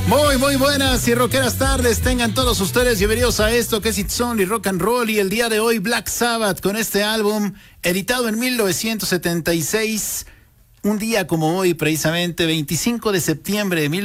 Muy buenas y rockeras tardes. Tengan todos ustedes bienvenidos a esto que es It's Only Rock and Roll. Y el día de hoy Black Sabbath con este álbum editado en 1976. Un día como hoy, precisamente 25 de septiembre de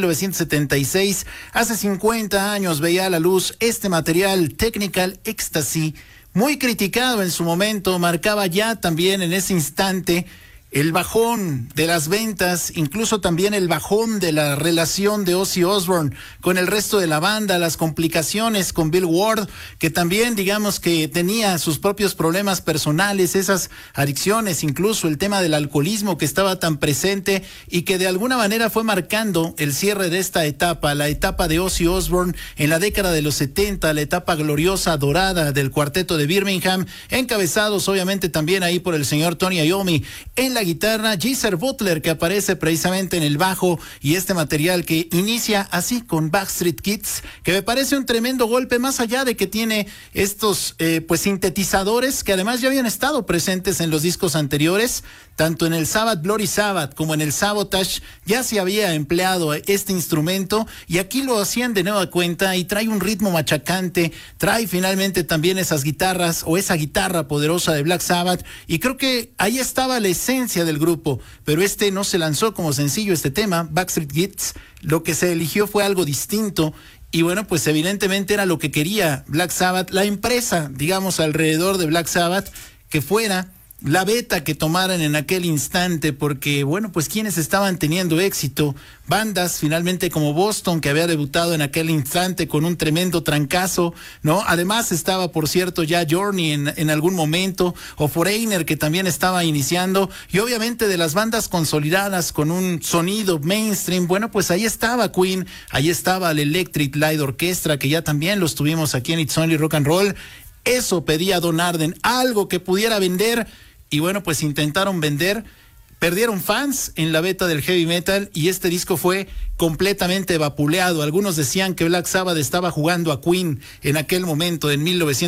1976, hace 50 años veía a la luz este material, Technical Ecstasy, muy criticado en su momento, marcaba ya también en ese instante el bajón de las ventas, incluso también el bajón de la relación de Ozzy Osbourne con el resto de la banda, las complicaciones con Bill Ward, que también digamos que tenía sus propios problemas personales, esas adicciones, incluso el tema del alcoholismo que estaba tan presente y que de alguna manera fue marcando el cierre de esta etapa, la etapa de Ozzy Osbourne en la década de los 70, la etapa gloriosa, dorada del cuarteto de Birmingham, encabezados obviamente también ahí por el señor Tony Iommi en la guitarra, Geezer Butler que aparece precisamente en el bajo y este material que inicia así con Backstreet Kids, que me parece un tremendo golpe más allá de que tiene estos pues sintetizadores que además ya habían estado presentes en los discos anteriores, tanto en el Sabbath Bloody Sabbath como en el Sabotage ya se había empleado este instrumento y aquí lo hacían de nueva cuenta y trae un ritmo machacante, trae finalmente también esas guitarras o esa guitarra poderosa de Black Sabbath y creo que ahí estaba la esencia del grupo, pero este no se lanzó como sencillo este tema, Backstreet Kids, lo que se eligió fue algo distinto y bueno, pues evidentemente era lo que quería Black Sabbath, la empresa, digamos, alrededor de Black Sabbath, que fuera la beta que tomaran en aquel instante, porque bueno, pues quienes estaban teniendo éxito, bandas finalmente como Boston, que había debutado en aquel instante con un tremendo trancazo, ¿no? Además estaba, por cierto, ya Journey en algún momento, o Foreigner, que también estaba iniciando, y obviamente de las bandas consolidadas con un sonido mainstream, bueno, pues ahí estaba Queen, ahí estaba el Electric Light Orchestra, que ya también los tuvimos aquí en It's Only Rock and Roll. Eso pedía Don Arden, algo que pudiera vender. Y bueno, pues intentaron vender, perdieron fans en la beta del heavy metal y este disco fue completamente vapuleado. Algunos decían que Black Sabbath estaba jugando a Queen en aquel momento, en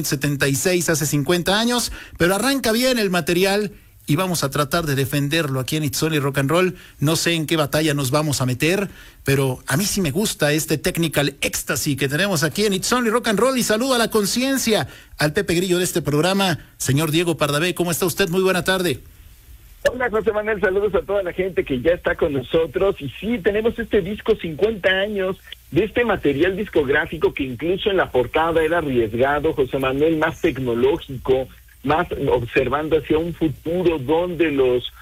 1976, hace 50 años, pero arranca bien el material y vamos a tratar de defenderlo aquí en It's Only Rock and Roll. No sé en qué batalla nos vamos a meter, pero a mí sí me gusta este Technical Ecstasy que tenemos aquí en It's Only Rock and Roll y saludo a la conciencia, al Pepe Grillo de este programa, señor Diego Pardavé. ¿Cómo está usted? Muy buena tarde. Hola José Manuel, saludos a toda la gente que ya está con nosotros y sí, tenemos este disco 50 años de este material discográfico que incluso en la portada era arriesgado, José Manuel, más tecnológico, más observando hacia un futuro donde los